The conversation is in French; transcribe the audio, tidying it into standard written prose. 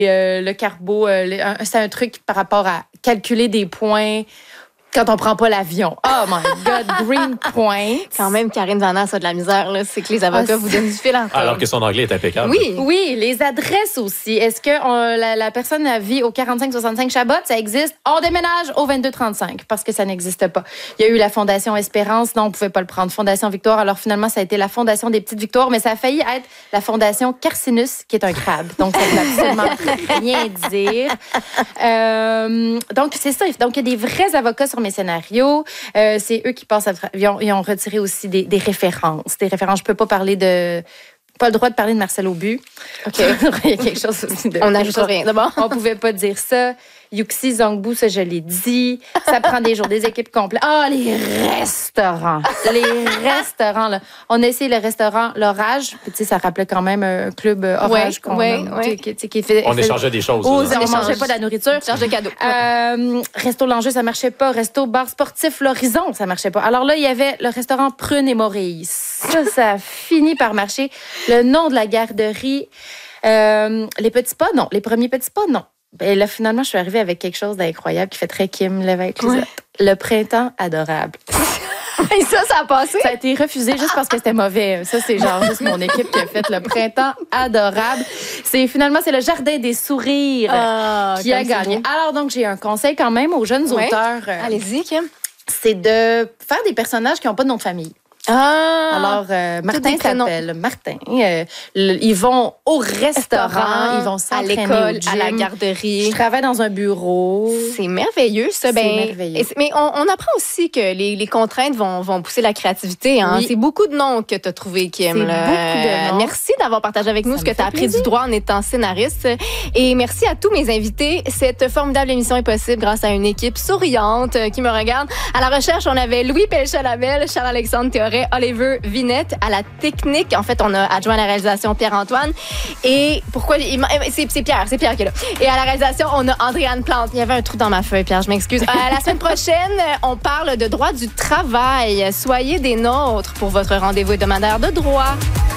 Le carbo, c'est un truc par rapport à calculer des points quand on prend pas l'avion. Oh my God, green point. Quand même, Karine Vanasse a de la misère. Là. C'est que les avocats vous donnent du fil en Alors que son anglais est impeccable. Oui, les adresses aussi. Est-ce que la personne vit au 45-65 Chabot? Ça existe. On déménage au 22-35 parce que ça n'existe pas. Il y a eu la Fondation Espérance. Non, on pouvait pas le prendre. Fondation Victoire. Alors finalement, ça a été la Fondation des Petites Victoires, mais ça a failli être la Fondation Carcinus, qui est un crabe. Donc, ça ne veut absolument rien dire. Donc, c'est ça. Donc, il y a des vrais avocats sur mes scénarios. C'est eux qui passent ils ont retiré aussi des références. Des références. Je peux pas parler de... Pas le droit de parler de Marcel Aubu. OK. Il y a quelque chose aussi de... On n'ajoute rien. D'abord. On pouvait pas dire ça. Yuxi Zangbu, ça, je l'ai dit. Ça prend des jours, des équipes complètes. Ah, les restaurants. Les restaurants, là. On a essayé le restaurant L'Orage. Puis, tu sais, ça rappelait quand même un club Orage qui fait... On échangeait des choses. On mangeait pas de la nourriture. Échange de cadeaux. Resto L'Enjeu, ça marchait pas. Resto Bar Sportif L'Horizon, ça marchait pas. Alors là, il y avait le restaurant Prune et Maurice. Ça a fini par marcher. Le nom de la garderie, les petits pas, non. Les premiers petits pas, non. Et là, finalement, je suis arrivée avec quelque chose d'incroyable qui fait très Kim Lévesque. Ouais. Le printemps adorable. Et ça a passé? Ça a été refusé juste parce que c'était mauvais. Ça, c'est genre juste mon équipe qui a fait le printemps adorable. Finalement, c'est le Jardin des sourires qui a gagné. Alors, donc, j'ai un conseil quand même aux jeunes auteurs. Allez-y, Kim. C'est de faire des personnages qui n'ont pas de nom de famille. Alors, Martin s'appelle Martin. Ils vont au restaurant, ils vont s'entraîner à l'école, au gym, à la garderie. Je travaille dans un bureau. C'est merveilleux, ça. C'est merveilleux. Mais on apprend aussi que les contraintes vont pousser la créativité. Hein? Oui. C'est beaucoup de noms que tu as trouvé, Kim. C'est beaucoup de noms. Merci d'avoir partagé avec nous ce que tu as appris du droit en étant scénariste. Et merci à tous mes invités. Cette formidable émission est possible grâce à une équipe souriante qui me regarde. À la recherche, on avait Louis Pelcha-Labelle, Charles-Alexandre Théoret, Oliver Vinette. À la technique, en fait, on a adjoint à la réalisation Pierre-Antoine. Et pourquoi... C'est Pierre qui est là. Et à la réalisation, on a Andréane Plante. Il y avait un trou dans ma feuille, Pierre, je m'excuse. La semaine prochaine, on parle de droit du travail. Soyez des nôtres pour votre rendez-vous hebdomadaire de droit.